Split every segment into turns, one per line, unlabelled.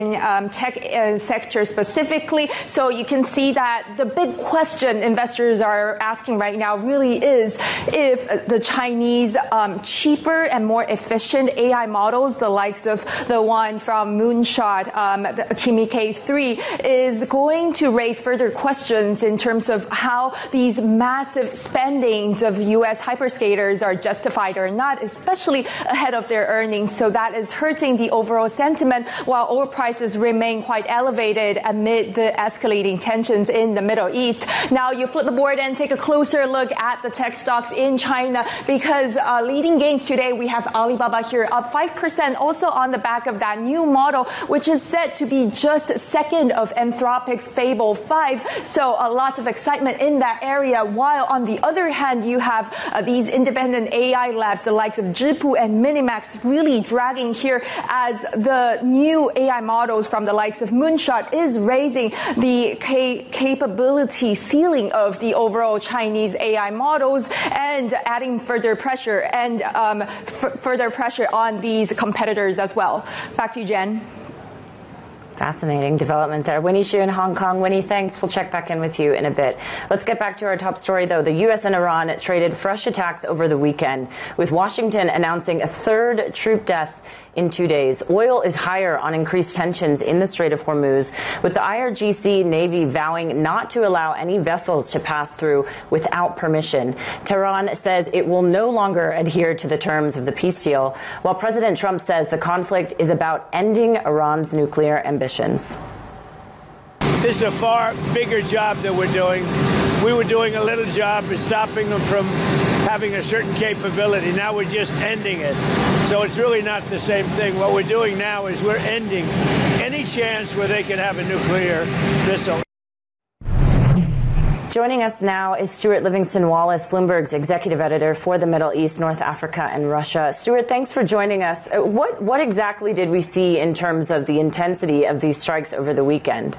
tech sector specifically. So you can see that the big question investors are asking right now really is if the Chinese cheaper and more efficient AI models, the likes of the one from Moonshot, the Kimi K3, is going to raise further questions in terms of how these massive spendings of US hyperscalers are justified or not, especially ahead of their earnings. So that is hurting the overall sentiment, while oil prices remain quite elevated amid the escalating tensions in the Middle East. Now you flip the board and take a closer look at the tech stocks in China, because leading gains today, we have Alibaba here up 5%, also on the back of that new model, which is said to be just second of Anthropic's Fable 5. So a lot of excitement in that area, while on the other hand, you have these independent AI labs, the likes of Zhipu and Minimax, really dragging here as the new AI models from the likes of Moonshot is raising the capability ceiling of the overall Chinese AI models and adding further pressure and further pressure on these competitors as well. Back to you, Jen.
Fascinating developments there. Winnie Xu in Hong Kong. Winnie, thanks. We'll check back in with you in a bit. Let's get back to our top story, though. The U.S. and Iran traded fresh attacks over the weekend, with Washington announcing a third troop death in 2 days. Oil is higher on increased tensions in the Strait of Hormuz, with the IRGC Navy vowing not to allow any vessels to pass through without permission. Tehran says it will no longer adhere to the terms of the peace deal, while President Trump says the conflict is about ending Iran's nuclear ambitions.
This is a far bigger job that we're doing. We were doing a little job of stopping them from having a certain capability. Now we're just ending it. So it's really not the same thing. What we're doing now is we're ending any chance where they can have a nuclear missile.
Joining us now is Stuart Livingston Wallace, Bloomberg's executive editor for the Middle East, North Africa, and Russia. Stuart, thanks for joining us. What exactly did we see in terms of the intensity of these strikes over the weekend?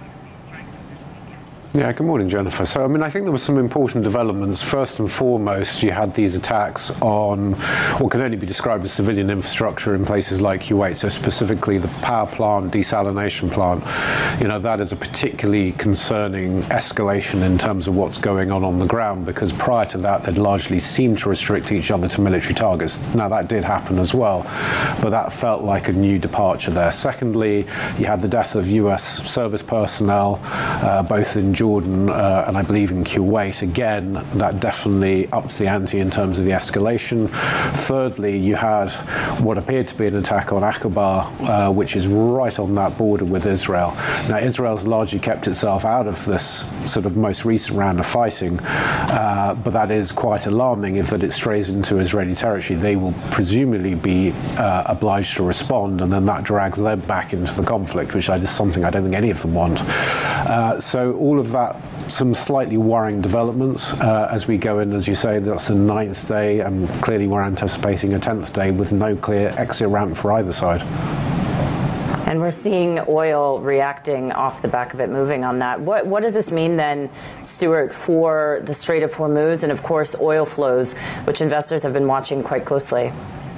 Yeah, good morning, Jennifer. So, I think there were some important developments. First and foremost, you had these attacks on what can only be described as civilian infrastructure in places like Kuwait, so specifically the power plant, desalination plant. That is a particularly concerning escalation in terms of what's going on the ground, because prior to that, they'd largely seemed to restrict each other to military targets. Now, that did happen as well, but that felt like a new departure there. Secondly, you had the death of US service personnel, both in Jordan and I believe in Kuwait. Again, that definitely ups the ante in terms of the escalation. Thirdly, you had what appeared to be an attack on Aqaba, which is right on that border with Israel. Now, Israel's largely kept itself out of this sort of most recent round of fighting, but that is quite alarming. If it strays into Israeli territory, they will presumably be obliged to respond, and then that drags them back into the conflict, which is something I don't think any of them want. So all of that, some slightly worrying developments as we go in. As you say, that's the 9th day, and clearly we're anticipating a 10th day with no clear exit ramp for either side.
And we're seeing oil reacting off the back of it, moving on that. What does this mean then, Stuart, for the Strait of Hormuz and, of course, oil flows, which investors have been watching quite closely?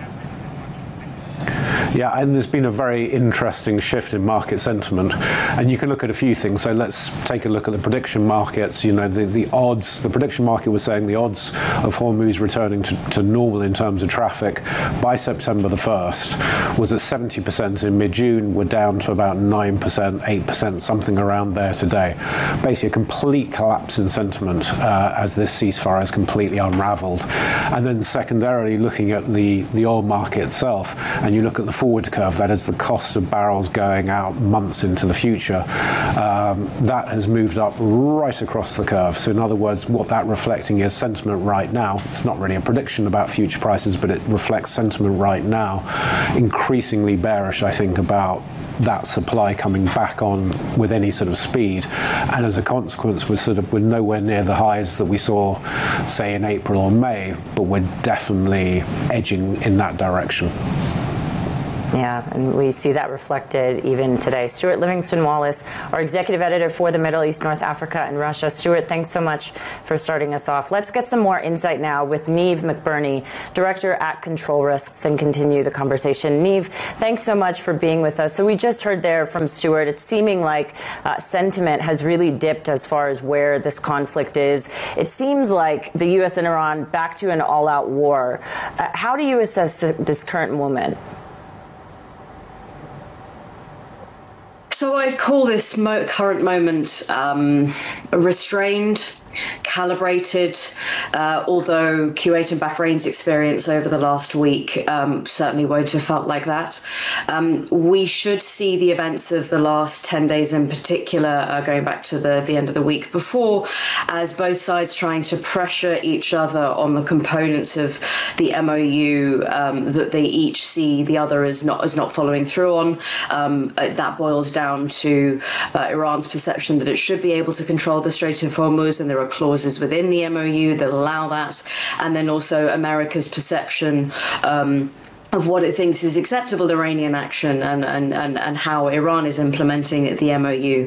Yeah, and there's been a very interesting shift in market sentiment, and you can look at a few things. So let's take a look at the prediction markets. The odds, the prediction market was saying the odds of Hormuz returning to normal in terms of traffic by September the 1st was at 70% in mid-June. We're down to about 9%, 8%, something around there today. Basically a complete collapse in sentiment as this ceasefire has completely unraveled. And then secondarily, looking at the oil market itself, and you look at the forward curve, that is the cost of barrels going out months into the future, that has moved up right across the curve. So in other words, what that reflecting is sentiment right now. It's not really a prediction about future prices, but it reflects sentiment right now, increasingly bearish, I think, about that supply coming back on with any sort of speed. And as a consequence, we're nowhere near the highs that we saw, say, in April or May, but we're definitely edging in that direction.
Yeah, and we see that reflected even today. Stuart Livingston-Wallace, our executive editor for the Middle East, North Africa, and Russia. Stuart, thanks so much for starting us off. Let's get some more insight now with Niamh McBurney, director at Control Risks, and continue the conversation. Niamh, thanks so much for being with us. So we just heard there from Stuart, it's seeming like sentiment has really dipped as far as where this conflict is. It seems like the U.S. and Iran back to an all-out war. How do you assess this current moment?
So I'd call this current moment restrained, calibrated, although Kuwait and Bahrain's experience over the last week certainly won't have felt like that. We should see the events of the last 10 days in particular, going back to the end of the week before, as both sides trying to pressure each other on the components of the MOU that they each see the other as not following through on. That boils down to Iran's perception that it should be able to control the Strait of Hormuz, and there are clauses within the MOU that allow that, and then also America's perception of what it thinks is acceptable Iranian action and how Iran is implementing the MOU.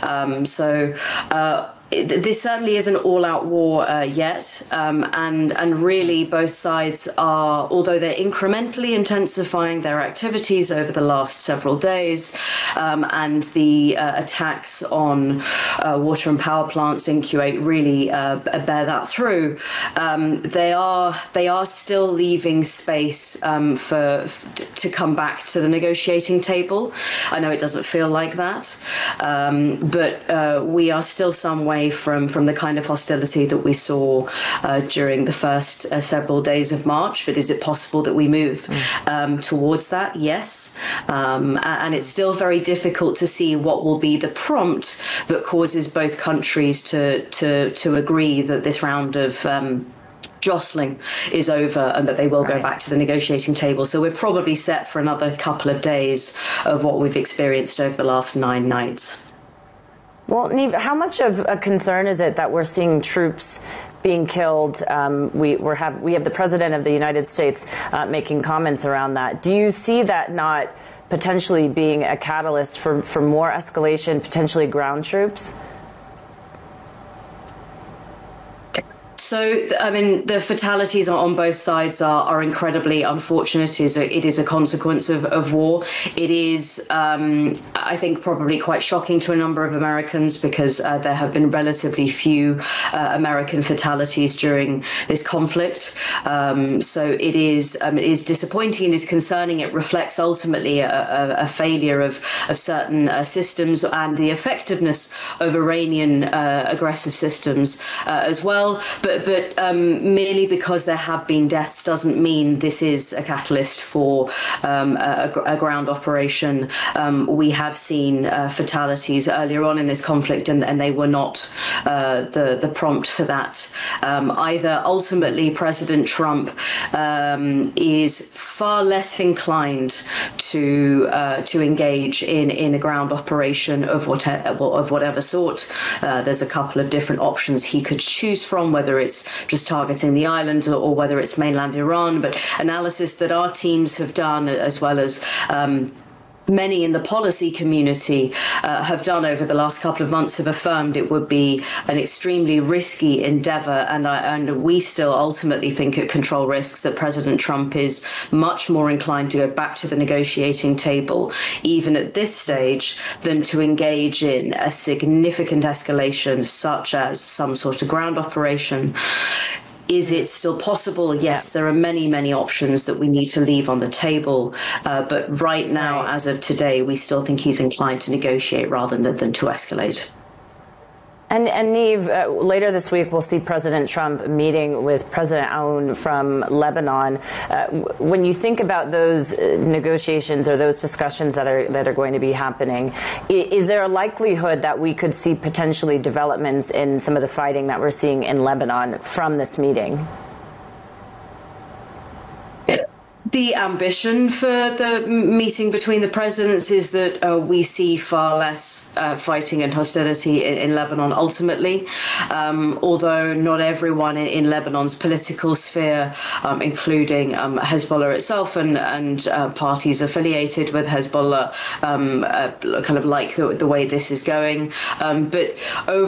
This certainly is an all-out war yet, and really both sides are, although they're incrementally intensifying their activities over the last several days, and the attacks on water and power plants in Kuwait really bear that through. They are still leaving space to come back to the negotiating table. I know it doesn't feel like that, but we are still some way from the kind of hostility that we saw during the first several days of March. But is it possible that we move towards that? Yes. And it's still very difficult to see what will be the prompt that causes both countries to agree that this round of jostling is over and that they will go back to the negotiating table. So we're probably set for another couple of days of what we've experienced over the last 9 nights.
Well, Niamh, how much of a concern is it that we're seeing troops being killed? We have the President of the United States making comments around that. Do you see that not potentially being a catalyst for more escalation, potentially ground troops?
So, I mean, the fatalities on both sides are incredibly unfortunate. It is a consequence of war. It is, I think, probably quite shocking to a number of Americans because there have been relatively few American fatalities during this conflict. So it is disappointing and is concerning. It reflects ultimately a failure of certain systems and the effectiveness of Iranian aggressive systems as well. But merely because there have been deaths doesn't mean this is a catalyst for a ground operation. We have seen fatalities earlier on in this conflict, and they were not the prompt for that either. Ultimately, President Trump is far less inclined to engage in a ground operation of whatever sort. There's a couple of different options he could choose from, whether it's just targeting the island or whether it's mainland Iran. But analysis that our teams have done, as well as many in the policy community have done over the last couple of months, have affirmed it would be an extremely risky endeavor. And we still ultimately think at Control Risks that President Trump is much more inclined to go back to the negotiating table, even at this stage, than to engage in a significant escalation, such as some sort of ground operation. Is it still possible? Yes, there are many, many options that we need to leave on the table. But right now, as of today, we still think he's inclined to negotiate rather than to escalate.
And Niamh, later this week, we'll see President Trump meeting with President Aoun from Lebanon. When you think about those negotiations or those discussions that are going to be happening, is there a likelihood that we could see potentially developments in some of the fighting that we're seeing in Lebanon from this meeting?
The ambition for the meeting between the presidents is that we see far less fighting and hostility in Lebanon ultimately, although not everyone in Lebanon's political sphere, including Hezbollah itself and parties affiliated with Hezbollah, kind of like the way this is going. But over